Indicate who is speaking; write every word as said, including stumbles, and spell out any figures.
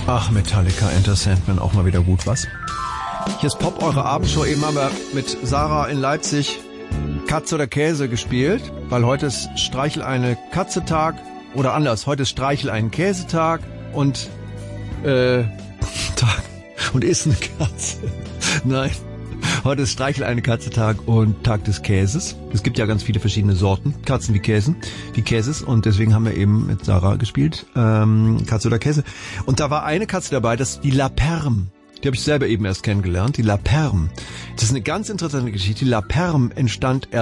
Speaker 1: Ach, Metallica, Enter Sandman, auch mal wieder gut, was? Hier ist Pop, eure Abendshow. Eben haben wir mit Sarah in Leipzig Katze oder Käse gespielt, weil heute ist Streichel eine Katze-Tag oder anders, heute ist Streichel ein Käsetag und äh, Tag und ist eine Katze. Nein, heute ist Streichel eine Katze-Tag und Tag des Käses. Es gibt ja ganz viele verschiedene Sorten, Katzen wie Käsen, wie Käses und deswegen haben wir eben mit Sarah gespielt, ähm, Katze oder Käse. Und da war eine Katze dabei, das ist die La Perme. Die habe ich selber eben erst kennengelernt, die La Perme. Das ist eine ganz interessante Geschichte. Die La Perme entstand